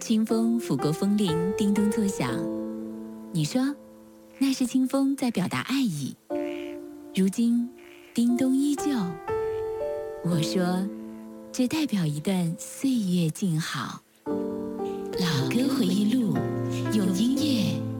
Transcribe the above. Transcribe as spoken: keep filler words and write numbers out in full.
清风拂过风铃，叮咚作响。你说，那是清风在表达爱意。如今，叮咚依旧。我说，这代表一段岁月静好。老歌回忆录。